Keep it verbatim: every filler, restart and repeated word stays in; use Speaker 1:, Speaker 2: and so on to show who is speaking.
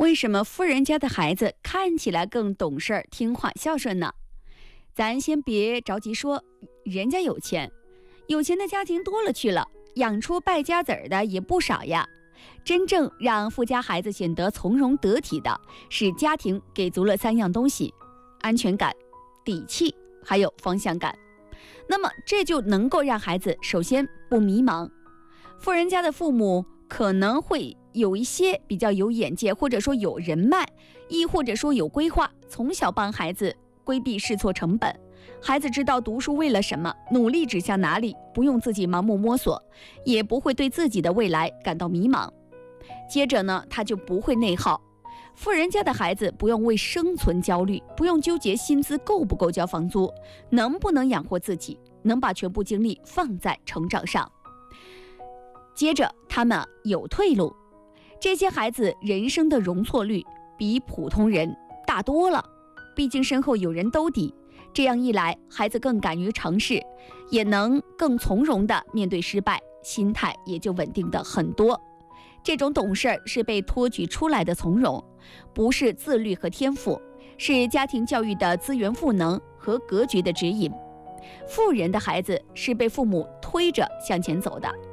Speaker 1: 为什么富人家的孩子看起来更懂事儿、听话、孝顺呢？咱先别着急说，人家有钱，有钱的家庭多了去了，养出败家子儿的也不少呀。真正让富家孩子显得从容得体的，是家庭给足了三样东西：安全感、底气，还有方向感。那么这就能够让孩子首先不迷茫。富人家的父母可能会有一些比较有眼界，或者说有人脉，亦或者说有规划，从小帮孩子规避试错成本。孩子知道读书为了什么，努力指向哪里，不用自己盲目摸索，也不会对自己的未来感到迷茫。接着呢，他就不会内耗。富人家的孩子不用为生存焦虑，不用纠结薪资够不够交房租，能不能养活自己，能把全部精力放在成长上。接着他们有退路，这些孩子人生的容错率比普通人大多了，毕竟身后有人兜底。这样一来，孩子更敢于尝试，也能更从容地面对失败，心态也就稳定的很多。这种懂事是被托举出来的从容，不是自律和天赋，是家庭教育的资源赋能和格局的指引。富人的孩子是被父母推着向前走的。